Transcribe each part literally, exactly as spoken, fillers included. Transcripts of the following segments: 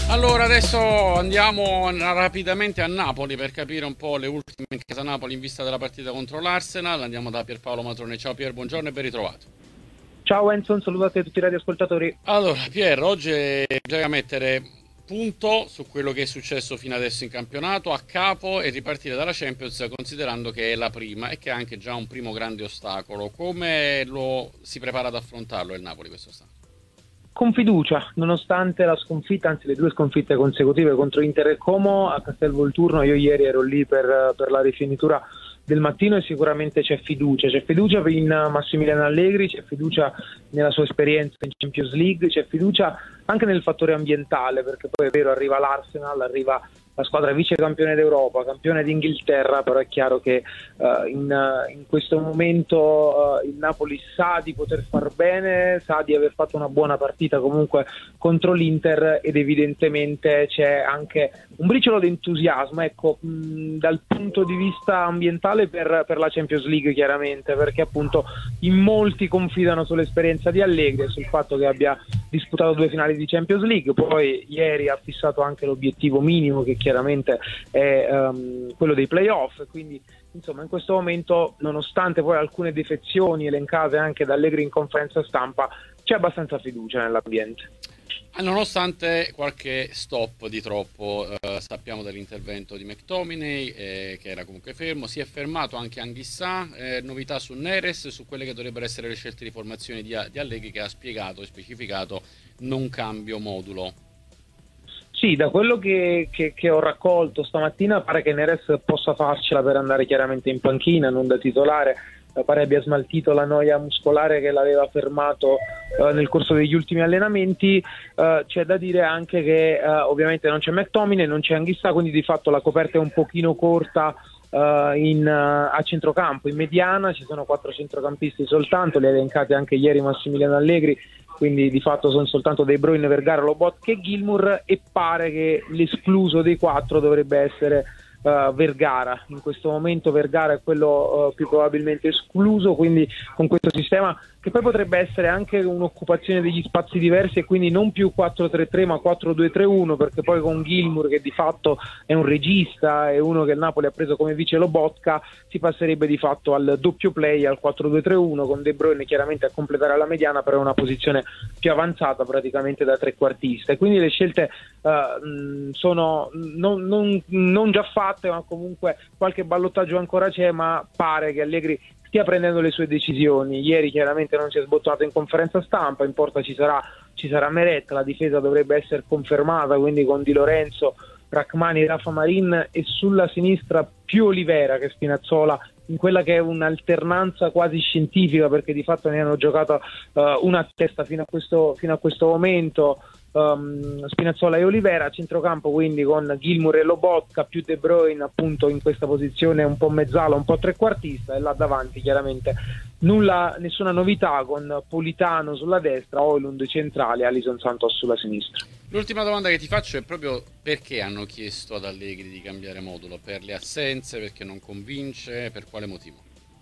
Allora, adesso andiamo rapidamente a Napoli per capire un po' le ultime in casa Napoli in vista della partita contro l'Arsenal. Andiamo da Pierpaolo Matrone. Ciao Pier, buongiorno e ben ritrovato. Ciao Enzo, un saluto a te e a tutti i radioascoltatori. Allora, Pier, oggi bisogna mettere punto su quello che è successo fino adesso in campionato, a capo e ripartire dalla Champions considerando che è la prima e che è anche già un primo grande ostacolo. Come lo si prepara ad affrontarlo il Napoli questo ostacolo? Con fiducia, nonostante la sconfitta, anzi le due sconfitte consecutive contro Inter e Como a Castelvolturno. Io ieri ero lì per, per la rifinitura del mattino e sicuramente c'è fiducia, c'è fiducia in Massimiliano Allegri, c'è fiducia nella sua esperienza in Champions League, c'è fiducia anche nel fattore ambientale, perché poi è vero, arriva l'Arsenal, arriva la squadra vice campione d'Europa, campione d'Inghilterra, però è chiaro che uh, in, uh, in questo momento uh, il Napoli sa di poter far bene, sa di aver fatto una buona partita comunque contro l'Inter ed evidentemente c'è anche un briciolo di entusiasmo, ecco, mh, dal punto di vista ambientale per, per la Champions League chiaramente, perché appunto in molti confidano sull'esperienza di Allegri e sul fatto che abbia disputato due finali di Champions League, poi ieri ha fissato anche l'obiettivo minimo che chiaramente è um, quello dei playoff, quindi insomma in questo momento, nonostante poi alcune defezioni elencate anche da Allegri in conferenza stampa, c'è abbastanza fiducia nell'ambiente. Nonostante qualche stop di troppo, eh, sappiamo dell'intervento di McTominay eh, che era comunque fermo, si è fermato anche Anghissà, eh, novità su Neres, su quelle che dovrebbero essere le scelte di formazione di, di Allegri, che ha spiegato e specificato non cambio modulo. Sì, da quello che, che, che ho raccolto stamattina pare che Neres possa farcela per andare chiaramente in panchina, non da titolare. Pare abbia smaltito la noia muscolare che l'aveva fermato uh, nel corso degli ultimi allenamenti. Uh, c'è da dire anche che uh, ovviamente non c'è McTominay, non c'è Anghissà, quindi di fatto la coperta è un pochino corta uh, in, uh, a centrocampo. In mediana ci sono quattro centrocampisti soltanto, li ha elencati anche ieri Massimiliano Allegri, quindi di fatto sono soltanto De Bruyne, Vergara, Lobotka e Gilmour, e pare che l'escluso dei quattro dovrebbe essere Uh, Vergara. In questo momento Vergara è quello uh, più probabilmente escluso, quindi con questo sistema che poi potrebbe essere anche un'occupazione degli spazi diversi e quindi non più quattro tre tre ma quattro due tre uno, perché poi con Gilmour, che di fatto è un regista, è uno che il Napoli ha preso come vice Lobotka, si passerebbe di fatto al doppio play, al quattro due tre uno, con De Bruyne chiaramente a completare la mediana, però è una posizione più avanzata praticamente da trequartista, e quindi le scelte uh, sono non, non, non già fatte, ma comunque qualche ballottaggio ancora c'è, ma pare che Allegri stia prendendo le sue decisioni. Ieri chiaramente non si è sbottato in conferenza stampa, in porta ci sarà, ci sarà Meret, la difesa dovrebbe essere confermata, quindi con Di Lorenzo, Rachmani, Rafa Marin, e sulla sinistra più Olivera che Spinazzola, in quella che è un'alternanza quasi scientifica, perché di fatto ne hanno giocato uh, una a testa fino a questo, fino a questo momento. Um, Spinazzola e Olivera a centrocampo, quindi con Gilmour e Lobotka più De Bruyne appunto in questa posizione un po' mezzala, un po' trequartista, e là davanti chiaramente nulla, nessuna novità, con Politano sulla destra, Højlund centrale, Alisson Santos sulla sinistra. L'ultima domanda che ti faccio è proprio: perché hanno chiesto ad Allegri di cambiare modulo? Per le assenze? Perché non convince? Per quale motivo?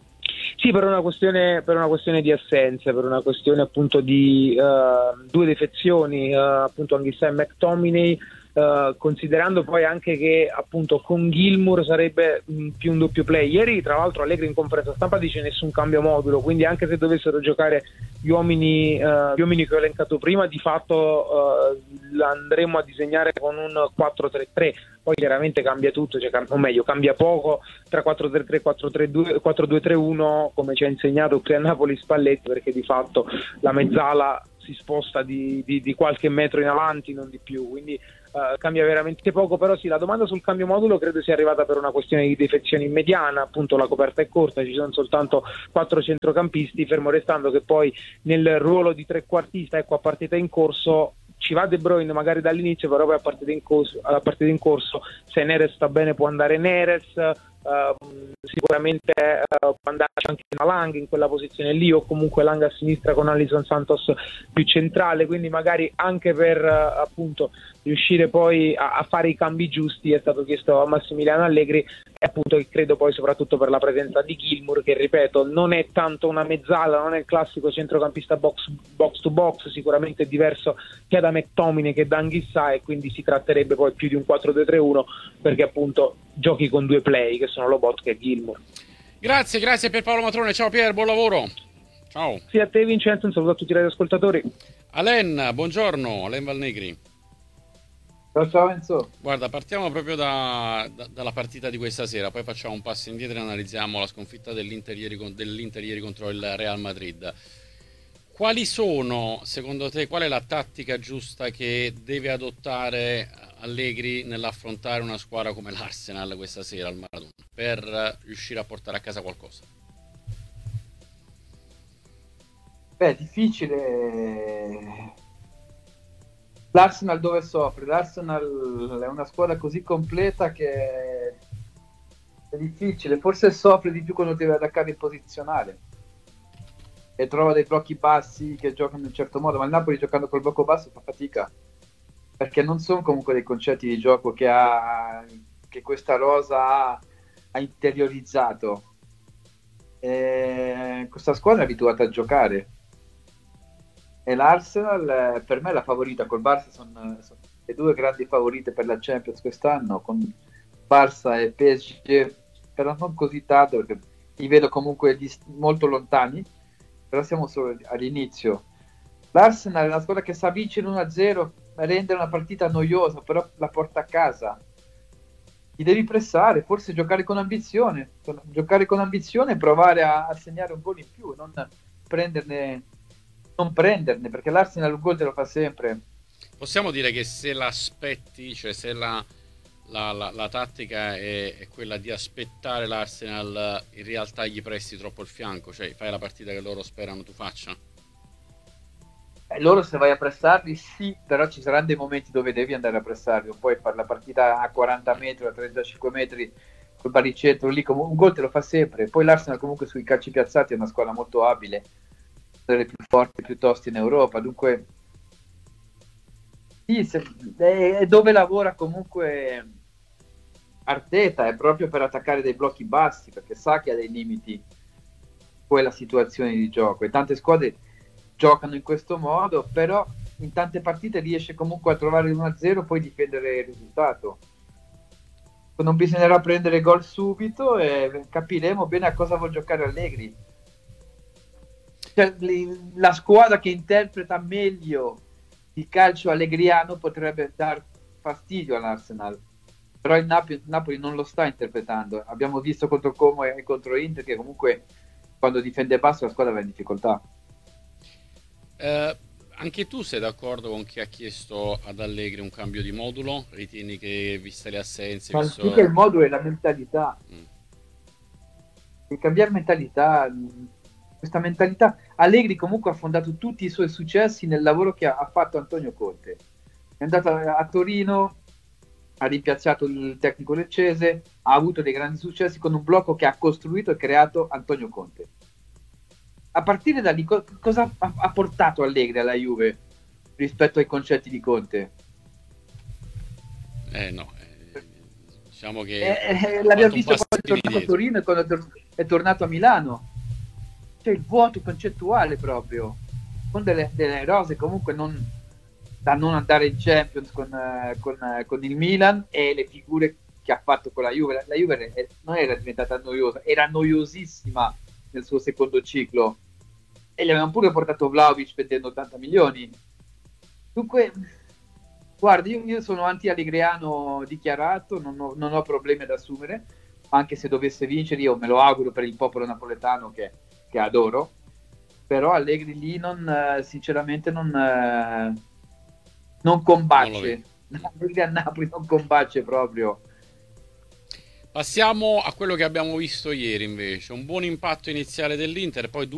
Sì, per una questione, per una questione di assenze, per una questione appunto di uh, due defezioni, uh, appunto Anghissà e McTominay, uh, considerando poi anche che appunto con Gilmour sarebbe mh, più un doppio play. Ieri tra l'altro Allegri in conferenza stampa dice nessun cambio modulo, quindi anche se dovessero giocare gli uomini, uh, gli uomini che ho elencato prima, di fatto uh, andremo a disegnare con un quattro tre tre. Poi chiaramente cambia tutto, cioè, o meglio cambia poco tra quattro tre tre e quattro due tre uno, come ci ha insegnato qui a Napoli Spalletti, perché di fatto la mezzala si sposta di, di, di qualche metro in avanti, non di più, quindi uh, cambia veramente poco. Però sì, la domanda sul cambio modulo credo sia arrivata per una questione di defezione in mediana, appunto la coperta è corta, ci sono soltanto quattro centrocampisti, fermo restando che poi nel ruolo di trequartista, ecco, a partita in corso ci va De Bruyne magari dall'inizio, però poi a partita in corso, alla partita in corso se Neres sta bene può andare Neres, uh, sicuramente uh, può andarci anche Lang in quella posizione lì, o comunque Lang a sinistra con Alisson Santos più centrale, quindi magari anche per uh, appunto riuscire poi a, a fare i cambi giusti è stato chiesto a Massimiliano Allegri e appunto credo poi soprattutto per la presenza di Gilmour, che ripeto non è tanto una mezzala, non è il classico centrocampista box, box to box, sicuramente è diverso sia da McTominay che da Anguissa, e quindi si tratterebbe poi più di un quattro due tre uno, perché appunto giochi con due play che sono Lobotka e Gilmour. Grazie, grazie per Paolo Matrone, ciao Pier, buon lavoro. Ciao. Sì, a te Vincenzo, un saluto a tutti i radioascoltatori. Alen, buongiorno, Alen Valnegri. Ciao, ciao Enzo. Guarda, partiamo proprio da, da, dalla partita di questa sera, poi facciamo un passo indietro e analizziamo la sconfitta dell'Inter ieri, dell'Inter ieri contro il Real Madrid. Quali sono, secondo te, qual è la tattica giusta che deve adottare Allegri nell'affrontare una squadra come l'Arsenal questa sera al Maradona per riuscire a portare a casa qualcosa? Beh, difficile. L'Arsenal dove soffre? L'Arsenal è una squadra così completa che è difficile. Forse soffre di più quando deve attaccare in posizionale e trova dei blocchi bassi che giocano in un certo modo, ma il Napoli giocando col blocco basso fa fatica, perché non sono comunque dei concetti di gioco che, ha, che questa rosa ha, ha interiorizzato. E questa squadra è abituata a giocare. E l'Arsenal per me è la favorita, col Barça sono, sono le due grandi favorite per la Champions quest'anno, con Barça e P S G, però non così tanto perché li vedo comunque molto lontani, però siamo solo all'inizio. L'Arsenal è una squadra che sa vincere uno a zero, rendere una partita noiosa, però la porta a casa. Ti devi pressare, forse giocare con ambizione, giocare con ambizione e provare a, a segnare un gol in più, non prenderne... non prenderne, perché l'Arsenal un gol te lo fa sempre. Possiamo dire che se l'aspetti, cioè se la, la, la, la tattica è, è quella di aspettare l'Arsenal, in realtà gli presti troppo il fianco, cioè fai la partita che loro sperano tu faccia? Eh, loro se vai a pressarli sì, però ci saranno dei momenti dove devi andare a pressarli, non puoi fare la partita a quaranta metri, a trentacinque metri col baricentro lì, un gol te lo fa sempre. Poi l'Arsenal comunque sui calci piazzati è una squadra molto abile, delle più forti piuttosto in Europa, dunque sì, se, è dove lavora comunque Arteta, è proprio per attaccare dei blocchi bassi, perché sa che ha dei limiti quella situazione di gioco, e tante squadre giocano in questo modo, però in tante partite riesce comunque a trovare l'uno a zero, poi difendere il risultato. Non bisognerà prendere gol subito e capiremo bene a cosa vuol giocare Allegri. Cioè, la squadra che interpreta meglio il calcio allegriano potrebbe dar fastidio all'Arsenal, però il Napoli, il Napoli non lo sta interpretando. Abbiamo visto contro Como e contro Inter che comunque quando difende basso la squadra va in difficoltà. Eh, anche tu sei d'accordo con chi ha chiesto ad Allegri un cambio di modulo? Ritieni che, viste le assenze, Ma visto... più che il modulo è la mentalità. Mm. Devi cambiare mentalità. Questa mentalità, Allegri comunque ha fondato tutti i suoi successi nel lavoro che ha, ha fatto Antonio Conte. È andato a, a Torino, ha rimpiazzato il tecnico leccese, ha avuto dei grandi successi con un blocco che ha costruito e creato Antonio Conte. A partire da lì, co- cosa ha, ha portato Allegri alla Juve rispetto ai concetti di Conte? Eh no, eh, diciamo che... Eh, eh, l'abbiamo visto quando è tornato a Torino e quando è, tor- è tornato a Milano. Il vuoto concettuale proprio, con delle, delle rose comunque non da non andare in Champions con, uh, con, uh, con il Milan, e le figure che ha fatto con la Juve. La, la Juve è, non era diventata noiosa, era noiosissima nel suo secondo ciclo, e gli avevano pure portato Vlahovic spendendo ottanta milioni. Dunque guarda, io, io sono anti-allegriano dichiarato, non ho, non ho problemi ad assumere, anche se dovesse vincere, io me lo auguro per il popolo napoletano che che adoro, però Allegri lì non, sinceramente non, non combatte. Allegri a Napoli non combatte proprio. Passiamo a quello che abbiamo visto ieri invece, un buon impatto iniziale dell'Inter, poi